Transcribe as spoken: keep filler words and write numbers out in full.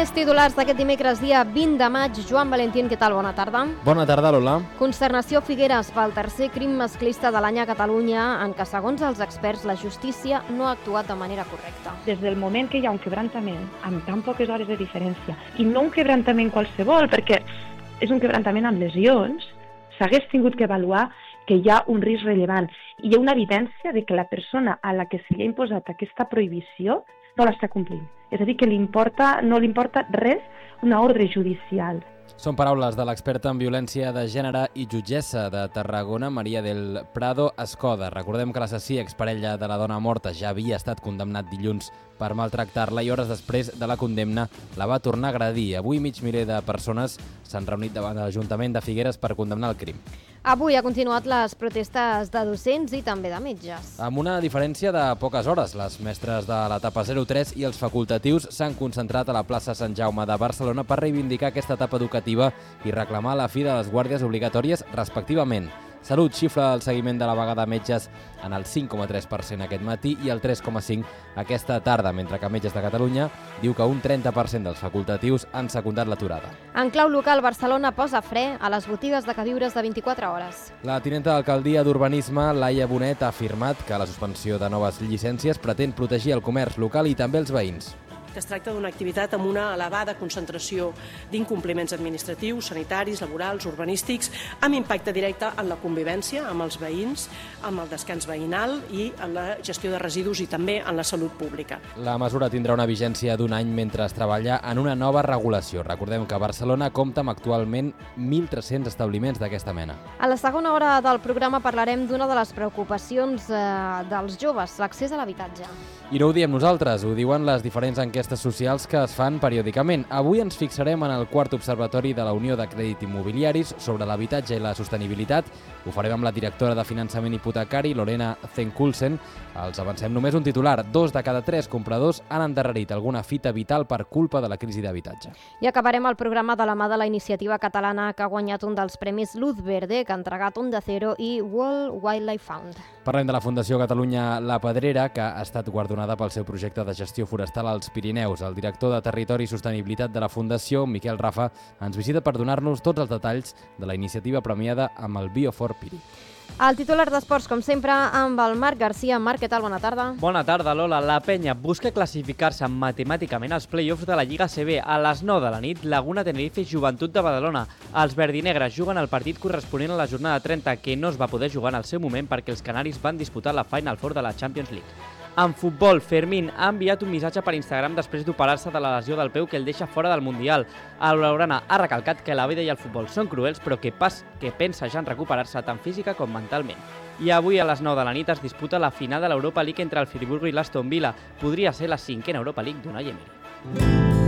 Més titulars d'aquest dimecres, dia vint de maig. Joan Valentín, què tal? Bona tarda. Bona tarda, Lola. Consternació a Figueres pel tercer crim masclista de l'any a Catalunya, en què, segons els experts, la justícia no ha actuat de manera correcta. Des del moment que hi ha un quebrantament, amb tan poques hores de diferència, i no un quebrantament qualsevol, perquè és un quebrantament amb lesions, s'hagués tingut que avaluar que hi ha un risc rellevant. I hi ha una evidència de que la persona a la que se li ha imposat aquesta prohibició no l'està complint. És a dir, que li importa, no li importa res una ordre judicial. Són paraules de l'experta en violència de gènere i jutgessa de Tarragona, Maria del Prado Escoda. Recordem que l'assassí, exparella de la dona morta, ja havia estat condemnat dilluns per maltractar-la i hores després de la condemna la va tornar a agredir. Avui mig miler de persones s'han reunit davant de l'Ajuntament de Figueres per condemnar el crim. Avui ha continuat les protestes de docents i també de metges. Amb una diferència de poques hores, les mestres de l'etapa zero tres i els facultatius s'han concentrat a la plaça Sant Jaume de Barcelona per reivindicar aquesta etapa educativa i reclamar la fi de les guàrdies obligatòries respectivament. Salut xifra el seguiment de la vaga de metges en el cinc coma tres per cent aquest matí i el tres coma cinc per cent aquesta tarda, mentre que Metges de Catalunya diu que un trenta per cent dels facultatius han secundat l'aturada. En clau local, Barcelona posa fre a les botigues de queviures de vint-i-quatre hores. La tinenta d'alcaldia d'Urbanisme, Laia Bonet, ha afirmat que la suspensió de noves llicències pretén protegir el comerç local i també els veïns. Que es tracta d'una activitat amb una elevada concentració d'incompliments administratius, sanitaris, laborals, urbanístics, amb impacte directe en la convivència amb els veïns, amb el descans veïnal i en la gestió de residus i també en la salut pública. La mesura tindrà una vigència d'un any mentre es treballa en una nova regulació. Recordem que Barcelona compta amb actualment mil tres-cents establiments d'aquesta mena. A la segona hora del programa parlarem d'una de les preocupacions eh, dels joves, l'accés a l'habitatge. I no ho diem nosaltres, ho diuen les diferents enquestes socials que es fan periòdicament. Avui ens fixarem en el quart observatori de la Unió de Crèdit Immobiliaris sobre l'habitatge i la sostenibilitat. Ho farem amb la directora de finançament hipotecari, Lorena Zenkulsen. Els avancem només un titular. Dos de cada tres compradors han endarrerit alguna fita vital per culpa de la crisi d'habitatge. I acabarem el programa de la mà de la iniciativa catalana que ha guanyat un dels premis Luz Verde, que ha entregat Onda Cero i World Wildlife Fund. Parlem de la Fundació Catalunya La Pedrera, que ha estat guardonada pel seu projecte de gestió forestal als Pirineus. El director de Territori i Sostenibilitat de la Fundació, Miquel Rafa, ens visita per donar-nos tots els detalls de la iniciativa premiada amb el Biofor Piri. El titular d'esports, com sempre, amb el Marc Garcia. Marc, què tal? Bona tarda. Bona tarda, Lola. La Penya busca classificar-se matemàticament als play-offs de la Lliga A C B. A les nou de la nit, Laguna Tenerife i Joventut de Badalona. Els verdinegres juguen el partit corresponent a la jornada trenta, que no es va poder jugar en el seu moment perquè els canaris van disputar la Final Four de la Champions League. En futbol, Fermín ha enviat un missatge per Instagram després d'operar-se de la lesió del peu que el deixa fora del Mundial. El blaugrana ha recalcat que la vida i el futbol són cruels, però que pas que pensa ja en recuperar-se tant física com mentalment. I avui a les nou de la nit es disputa la final de l'Europa League entre el Friburgo i l'Aston Villa. Podria ser la cinquena Europa League d'Unai Emery.